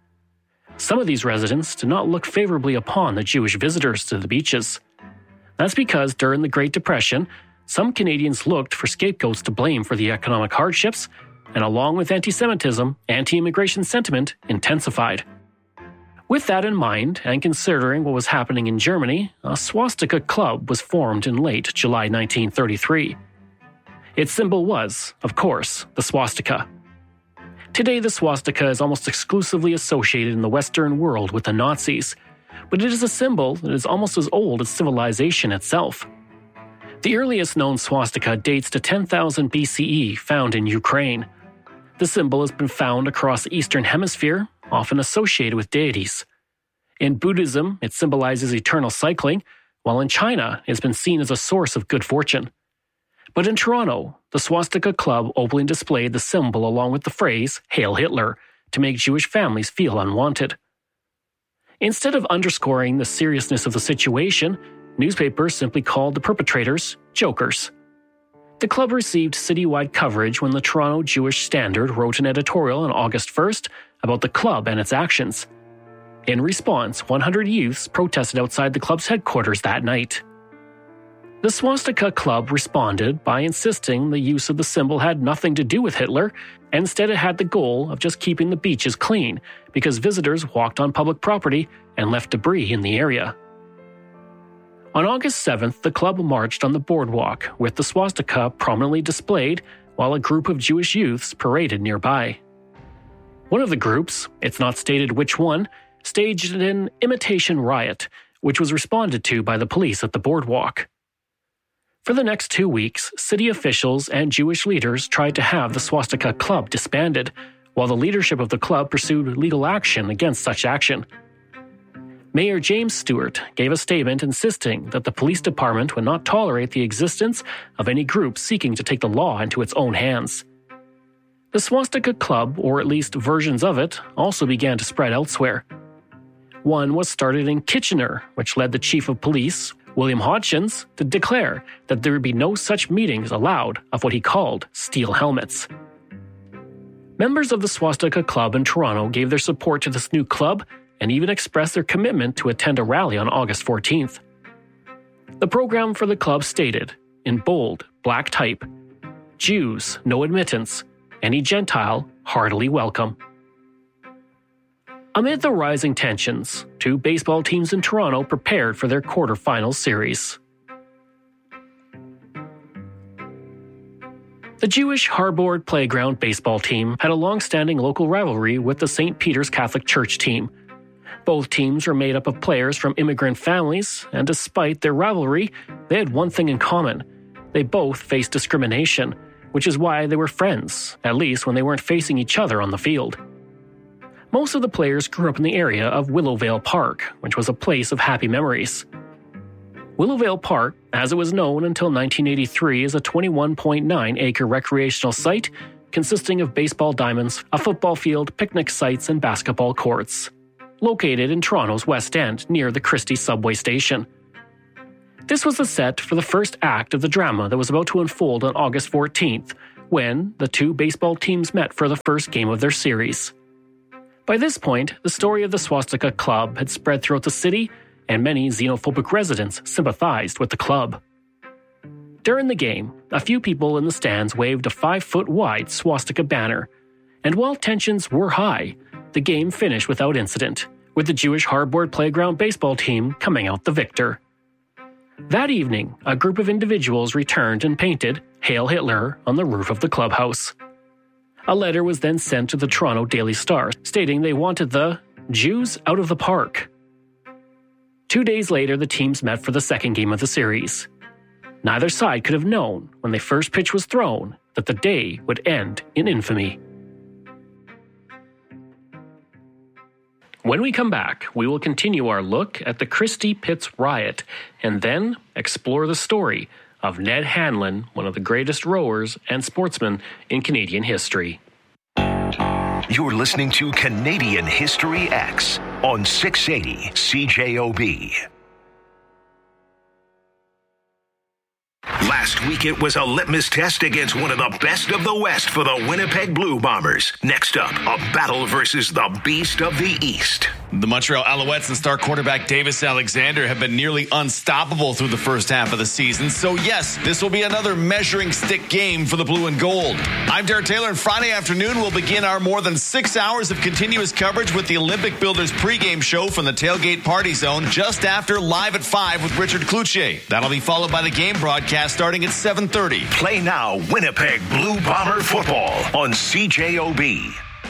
Some of these residents did not look favorably upon the Jewish visitors to the beaches. That's because during the Great Depression, some Canadians looked for scapegoats to blame for the economic hardships, and along with anti-Semitism, anti-immigration sentiment intensified. With that in mind, and considering what was happening in Germany, a swastika club was formed in late July nineteen thirty-three. Its symbol was, of course, the swastika. Today, the swastika is almost exclusively associated in the Western world with the Nazis, but it is a symbol that is almost as old as civilization itself. The earliest known swastika dates to ten thousand B C E, found in Ukraine. The symbol has been found across the Eastern Hemisphere, often associated with deities. In Buddhism, it symbolizes eternal cycling, while in China, it has been seen as a source of good fortune. But in Toronto, the Swastika Club openly displayed the symbol along with the phrase, "Hail Hitler," to make Jewish families feel unwanted. Instead of underscoring the seriousness of the situation, newspapers simply called the perpetrators jokers. The club received citywide coverage when the Toronto Jewish Standard wrote an editorial on August first about the club and its actions. In response, one hundred youths protested outside the club's headquarters that night. The Swastika Club responded by insisting the use of the symbol had nothing to do with Hitler, and instead it had the goal of just keeping the beaches clean because visitors walked on public property and left debris in the area. On August seventh, the club marched on the boardwalk with the swastika prominently displayed while a group of Jewish youths paraded nearby. One of the groups, it's not stated which one, staged an imitation riot, which was responded to by the police at the boardwalk. For the next two weeks, city officials and Jewish leaders tried to have the Swastika Club disbanded, while the leadership of the club pursued legal action against such action. Mayor James Stewart gave a statement insisting that the police department would not tolerate the existence of any group seeking to take the law into its own hands. The Swastika Club, or at least versions of it, also began to spread elsewhere. One was started in Kitchener, which led the chief of police, William Hodgins, to declare that there would be no such meetings allowed of what he called steel helmets. Members of the Swastika Club in Toronto gave their support to this new club and even expressed their commitment to attend a rally on August fourteenth. The program for the club stated, in bold, black type, "Jews, no admittance. Any Gentile, heartily welcome." Amid the rising tensions, two baseball teams in Toronto prepared for their quarterfinals series. The Jewish Harbord Playground baseball team had a long-standing local rivalry with the Saint Peter's Catholic Church team. Both teams were made up of players from immigrant families, and despite their rivalry, they had one thing in common. They both faced discrimination, which is why they were friends, at least when they weren't facing each other on the field. Most of the players grew up in the area of Willowvale Park, which was a place of happy memories. Willowvale Park, as it was known until nineteen eighty-three, is a twenty-one point nine acre recreational site consisting of baseball diamonds, a football field, picnic sites, and basketball courts. Located in Toronto's West End, near the Christie subway station. This was the set for the first act of the drama that was about to unfold on August fourteenth, when the two baseball teams met for the first game of their series. By this point, the story of the Swastika Club had spread throughout the city, and many xenophobic residents sympathized with the club. During the game, a few people in the stands waved a five-foot-wide swastika banner, and while tensions were high, the game finished without incident, with the Jewish Harbord Playground baseball team coming out the victor. That evening, a group of individuals returned and painted "Hail Hitler" on the roof of the clubhouse. A letter was then sent to the Toronto Daily Star, stating they wanted the Jews out of the park. Two days later, the teams met for the second game of the series. Neither side could have known, when the first pitch was thrown, that the day would end in infamy. When we come back, we will continue our look at the Christie Pitts riot and then explore the story of Ned Hanlon, one of the greatest rowers and sportsmen in Canadian history. You're listening to Canadian History X on six eighty C J O B. Last week it was a litmus test against one of the best of the West for the Winnipeg Blue Bombers. Next up, a battle versus the Beast of the East. The Montreal Alouettes and star quarterback Davis Alexander have been nearly unstoppable through the first half of the season. So yes, this will be another measuring stick game for the blue and gold. I'm Derek Taylor, and Friday afternoon we'll begin our more than six hours of continuous coverage with the Olympic Builders pregame show from the Tailgate Party Zone just after Live at five with Richard Cloutier. That'll be followed by the game broadcast starting at seven thirty. Play now Winnipeg Blue Bomber football on C J O B.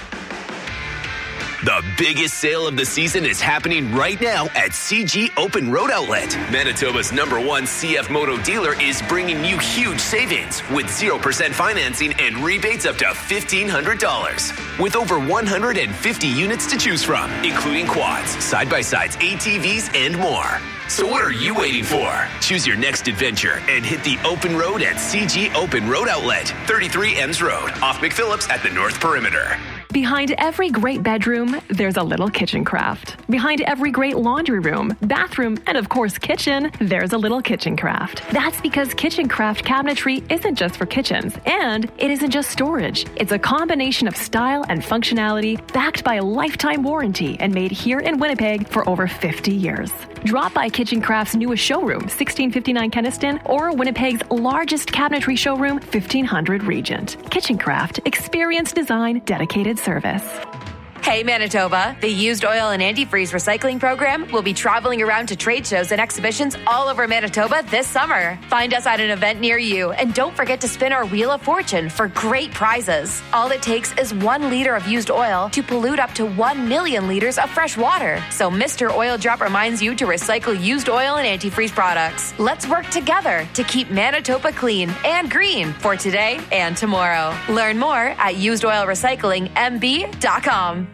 The biggest sale of the season is happening right now at C G Open Road Outlet. Manitoba's number one C F Moto dealer is bringing you huge savings with zero percent financing and rebates up to fifteen hundred dollars. With over one hundred fifty units to choose from, including quads, side-by-sides, A T Vs, and more. So what are you waiting for? Choose your next adventure and hit the open road at C G Open Road Outlet, thirty-three Ems Road, off McPhillips at the North Perimeter. Behind every great bedroom, there's a little kitchen craft. Behind every great laundry room, bathroom, and of course kitchen, there's a little kitchen craft. That's because kitchen craft cabinetry isn't just for kitchens, and it isn't just storage. It's a combination of style and functionality backed by a lifetime warranty and made here in Winnipeg for over fifty years. Drop by Kitchen Craft's newest showroom, sixteen fifty-nine Kenniston, or Winnipeg's largest cabinetry showroom, fifteen hundred Regent. Kitchen Craft, experience, design, dedicated service. Hey Manitoba, the Used Oil and Antifreeze Recycling Program will be traveling around to trade shows and exhibitions all over Manitoba this summer. Find us at an event near you, and don't forget to spin our Wheel of Fortune for great prizes. All it takes is one liter of used oil to pollute up to one million liters of fresh water. So Mister Oil Drop reminds you to recycle used oil and antifreeze products. Let's work together to keep Manitoba clean and green for today and tomorrow. Learn more at used oil recycling m b dot com.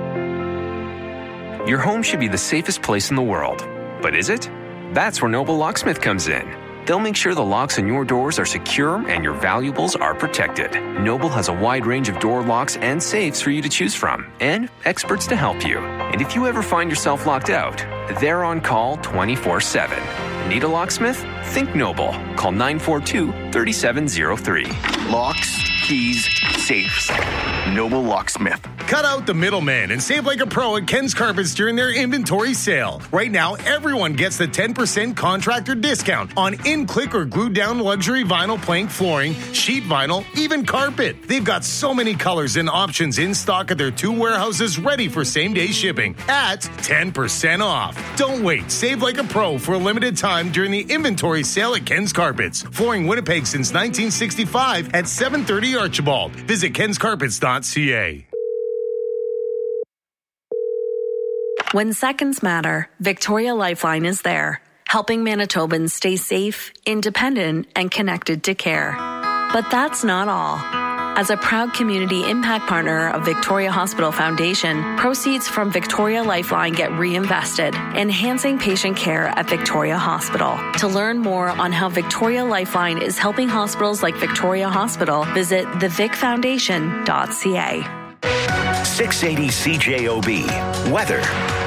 Your home should be the safest place in the world. But is it? That's where Noble Locksmith comes in. They'll make sure the locks on your doors are secure and your valuables are protected. Noble has a wide range of door locks and safes for you to choose from, and experts to help you. And if you ever find yourself locked out, they're on call twenty-four seven. Need a locksmith? Think Noble. Call nine four two, three seven zero three. Locks, keys, safes. Noble Locksmith. Cut out the middleman and save like a pro at Ken's Carpets during their inventory sale. Right now, everyone gets the ten percent contractor discount on in-click or glued-down luxury vinyl plank flooring, sheet vinyl, even carpet. They've got so many colors and options in stock at their two warehouses ready for same-day shipping at ten percent off. Don't wait. Save like a pro for a limited time during the inventory sale at Ken's Carpets. Flooring Winnipeg since nineteen sixty-five at seven thirty Archibald. Visit kens carpets dot c a. When seconds matter, Victoria Lifeline is there, helping Manitobans stay safe, independent, and connected to care. But that's not all. As a proud community impact partner of Victoria Hospital Foundation, proceeds from Victoria Lifeline get reinvested, enhancing patient care at Victoria Hospital. To learn more on how Victoria Lifeline is helping hospitals like Victoria Hospital, visit the vic foundation dot c a. six eighty C J O B. Weather.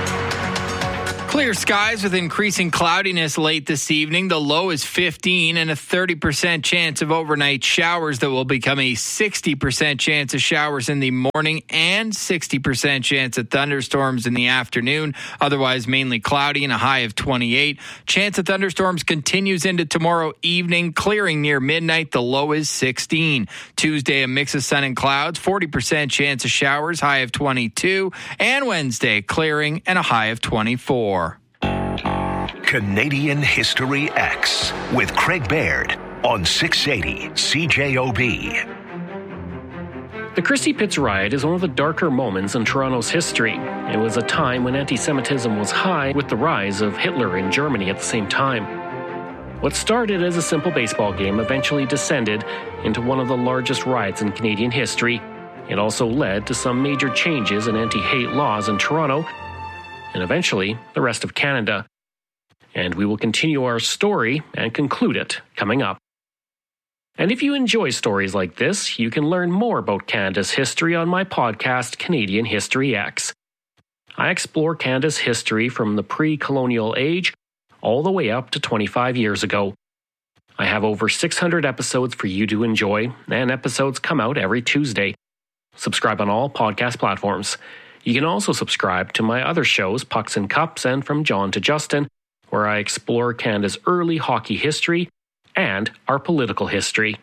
Clear skies with increasing cloudiness late this evening. The low is fifteen and a thirty percent chance of overnight showers that will become a sixty percent chance of showers in the morning and sixty percent chance of thunderstorms in the afternoon. Otherwise, mainly cloudy and a high of twenty-eight. Chance of thunderstorms continues into tomorrow evening, clearing near midnight. The low is sixteen. Tuesday, a mix of sun and clouds, forty percent chance of showers, high of twenty-two. And Wednesday, clearing and a high of twenty-four. Canadian History X with Craig Baird on six eighty C J O B. The Christie Pitts riot is one of the darker moments in Toronto's history. It was a time when anti-Semitism was high, with the rise of Hitler in Germany at the same time. What started as a simple baseball game eventually descended into one of the largest riots in Canadian history. It also led to some major changes in anti-hate laws in Toronto, and eventually the rest of Canada. And we will continue our story and conclude it coming up. And if you enjoy stories like this, you can learn more about Canada's history on my podcast, Canadian History X. I explore Canada's history from the pre-colonial age all the way up to twenty-five years ago. I have over six hundred episodes for you to enjoy, and episodes come out every Tuesday. Subscribe on all podcast platforms. You can also subscribe to my other shows, Pucks and Cups and From John to Justin, where I explore Canada's early hockey history and our political history.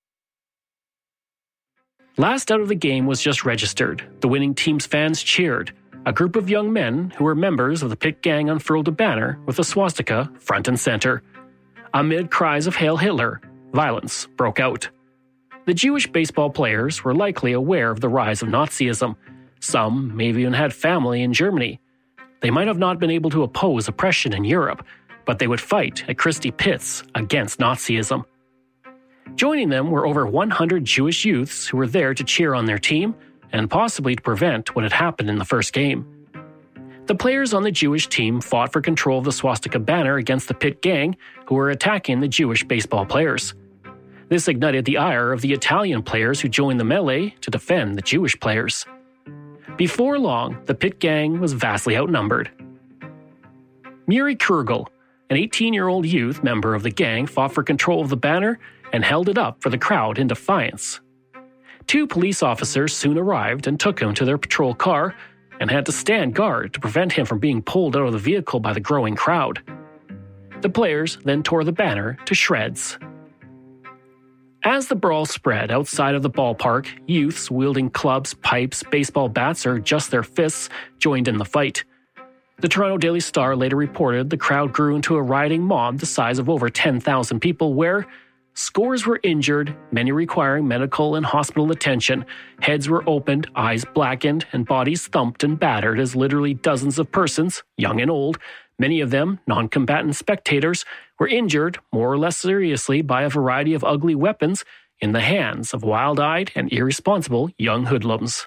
Last out of the game was just registered. The winning team's fans cheered. A group of young men who were members of the Pit Gang unfurled a banner with a swastika front and center. Amid cries of Hail Hitler, violence broke out. The Jewish baseball players were likely aware of the rise of Nazism. Some may have even had family in Germany. They might have not been able to oppose oppression in Europe, but they would fight at Christie Pitts against Nazism. Joining them were over one hundred Jewish youths who were there to cheer on their team and possibly to prevent what had happened in the first game. The players on the Jewish team fought for control of the swastika banner against the Pit Gang, who were attacking the Jewish baseball players. This ignited the ire of the Italian players who joined the melee to defend the Jewish players. Before long, the Pit Gang was vastly outnumbered. Muri Kurgel, an eighteen-year-old youth member of the gang, fought for control of the banner and held it up for the crowd in defiance. Two police officers soon arrived and took him to their patrol car and had to stand guard to prevent him from being pulled out of the vehicle by the growing crowd. The players then tore the banner to shreds. As the brawl spread outside of the ballpark, youths wielding clubs, pipes, baseball bats, or just their fists joined in the fight. The Toronto Daily Star later reported the crowd grew into a rioting mob the size of over ten thousand people where scores were injured, many requiring medical and hospital attention. Heads were opened, eyes blackened, and bodies thumped and battered as literally dozens of persons, young and old, many of them non-combatant spectators, were injured more or less seriously by a variety of ugly weapons in the hands of wild-eyed and irresponsible young hoodlums.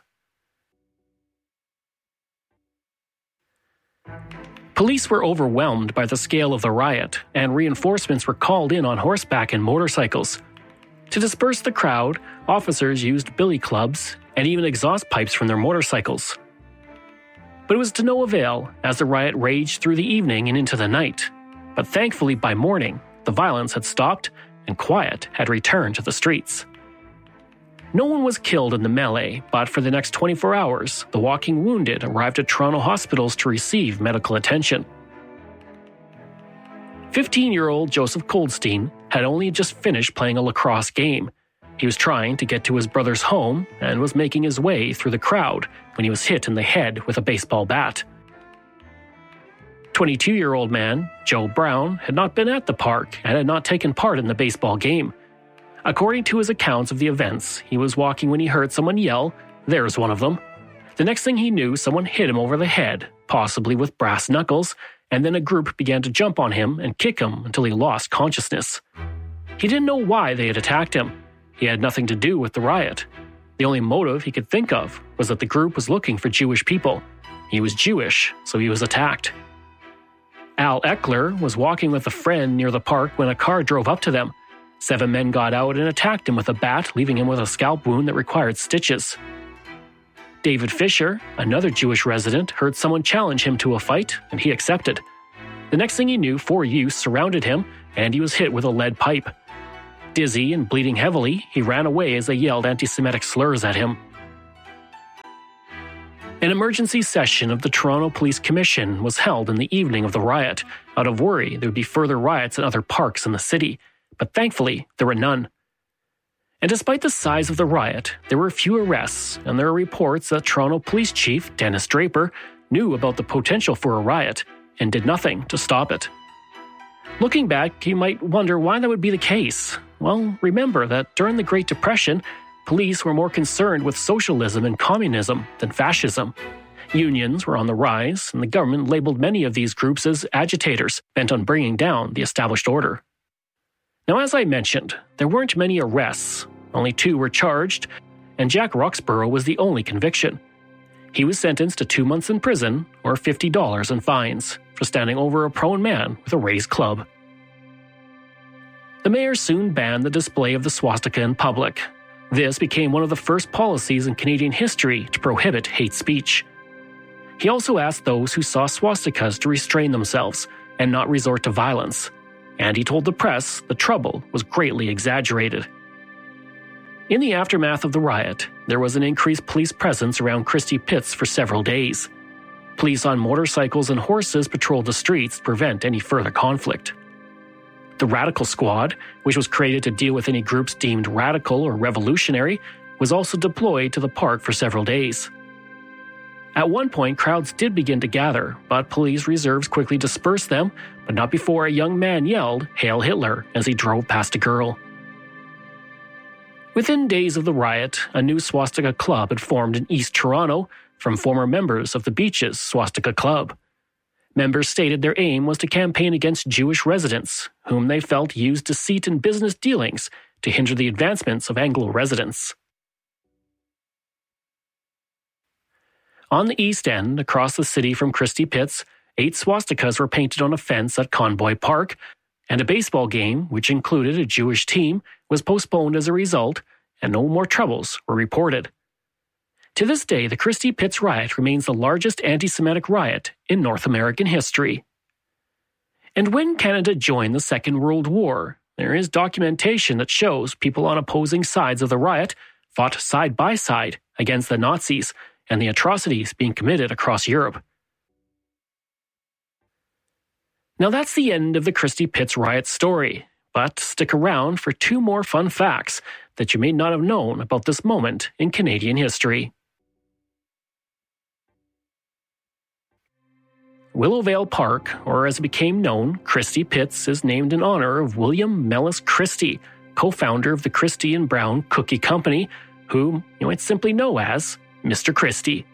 Police were overwhelmed by the scale of the riot, and reinforcements were called in on horseback and motorcycles. To disperse the crowd, officers used billy clubs and even exhaust pipes from their motorcycles. But it was to no avail as the riot raged through the evening and into the night. But thankfully, by morning, the violence had stopped and quiet had returned to the streets. No one was killed in the melee, but for the next twenty-four hours, the walking wounded arrived at Toronto hospitals to receive medical attention. fifteen-year-old Joseph Goldstein had only just finished playing a lacrosse game. He was trying to get to his brother's home and was making his way through the crowd when he was hit in the head with a baseball bat. twenty-two-year-old man, Joe Brown, had not been at the park and had not taken part in the baseball game. According to his accounts of the events, he was walking when he heard someone yell, "There's one of them." The next thing he knew, someone hit him over the head, possibly with brass knuckles, and then a group began to jump on him and kick him until he lost consciousness. He didn't know why they had attacked him. He had nothing to do with the riot. The only motive he could think of was that the group was looking for Jewish people. He was Jewish, so he was attacked. Al Eckler was walking with a friend near the park when a car drove up to them. Seven men got out and attacked him with a bat, leaving him with a scalp wound that required stitches. David Fisher, another Jewish resident, heard someone challenge him to a fight, and he accepted. The next thing he knew, four youths surrounded him, and he was hit with a lead pipe. Dizzy and bleeding heavily, he ran away as they yelled anti-Semitic slurs at him. An emergency session of the Toronto Police Commission was held in the evening of the riot, out of worry there would be further riots in other parks in the city. But thankfully, there were none. And despite the size of the riot, there were few arrests, and there are reports that Toronto Police Chief Dennis Draper knew about the potential for a riot and did nothing to stop it. Looking back, you might wonder why that would be the case. Well, remember that during the Great Depression, police were more concerned with socialism and communism than fascism. Unions were on the rise, and the government labeled many of these groups as agitators, bent on bringing down the established order. Now, as I mentioned, there weren't many arrests. Only two were charged, and Jack Roxborough was the only conviction. He was sentenced to two months in prison or fifty dollars in fines for standing over a prone man with a raised club. The mayor soon banned the display of the swastika in public. This became one of the first policies in Canadian history to prohibit hate speech. He also asked those who saw swastikas to restrain themselves and not resort to violence. And he told the press the trouble was greatly exaggerated. In the aftermath of the riot, there was an increased police presence around Christie Pitts for several days. Police on motorcycles and horses patrolled the streets to prevent any further conflict. The Radical Squad, which was created to deal with any groups deemed radical or revolutionary, was also deployed to the park for several days. At one point, crowds did begin to gather, but police reserves quickly dispersed them, but not before a young man yelled, "Hail Hitler," as he drove past a girl. Within days of the riot, a new swastika club had formed in East Toronto from former members of the Beaches Swastika Club. Members stated their aim was to campaign against Jewish residents, whom they felt used deceit in business dealings to hinder the advancements of Anglo residents. On the East End, across the city from Christie Pitts, eight swastikas were painted on a fence at Convoy Park, and a baseball game, which included a Jewish team, was postponed as a result, and no more troubles were reported. To this day, the Christie Pitts riot remains the largest anti-Semitic riot in North American history. And when Canada joined the Second World War, there is documentation that shows people on opposing sides of the riot fought side by side against the Nazis and the atrocities being committed across Europe. Now that's the end of the Christie Pitts riot story, but stick around for two more fun facts that you may not have known about this moment in Canadian history. Willowvale Park, or as it became known, Christie Pitts, is named in honor of William Mellis Christie, co-founder of the Christie and Brown Cookie Company, whom you might simply know as Mister Christie.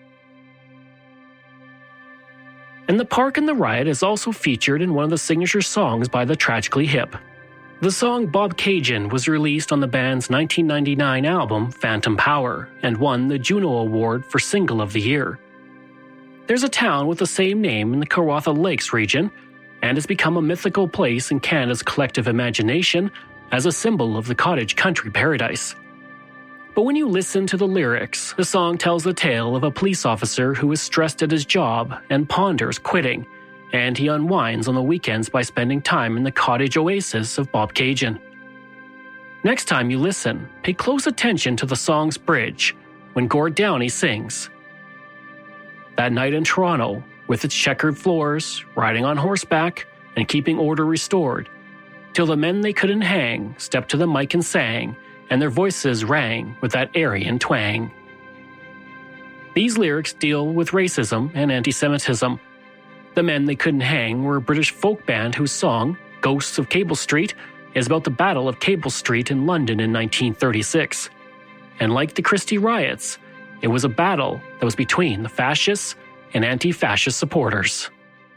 And the park and the riot is also featured in one of the signature songs by the Tragically Hip. The song Bob Cajun was released on the band's nineteen ninety-nine album Phantom Power and won the Juno Award for Single of the Year. There's a town with the same name in the Kawartha Lakes region, and has become a mythical place in Canada's collective imagination as a symbol of the cottage country paradise. But when you listen to the lyrics, the song tells the tale of a police officer who is stressed at his job and ponders quitting, and he unwinds on the weekends by spending time in the cottage oasis of Bobcaygeon. Next time you listen, pay close attention to the song's bridge when Gord Downie sings. That night in Toronto, with its checkered floors, riding on horseback, and keeping order restored, till the men they couldn't hang stepped to the mic and sang, and their voices rang with that Aryan twang. These lyrics deal with racism and anti-Semitism. The Men They Couldn't Hang were a British folk band whose song, Ghosts of Cable Street, is about the Battle of Cable Street in London in nineteen thirty-six. And like the Christie riots, it was a battle that was between the fascists and anti-fascist supporters.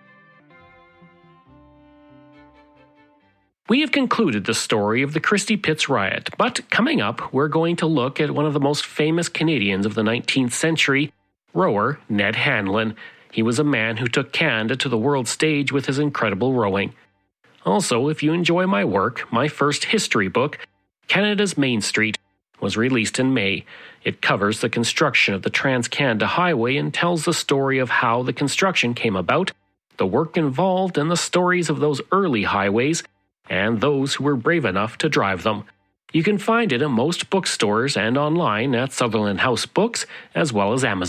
We have concluded the story of the Christie Pitts riot, but coming up, we're going to look at one of the most famous Canadians of the nineteenth century, rower Ned Hanlon. He was a man who took Canada to the world stage with his incredible rowing. Also, if you enjoy my work, my first history book, Canada's Main Street, was released in May. It covers the construction of the Trans-Canada Highway and tells the story of how the construction came about, the work involved, and the stories of those early highways, and those who were brave enough to drive them. You can find it in most bookstores and online at Sutherland House Books, as well as Amazon.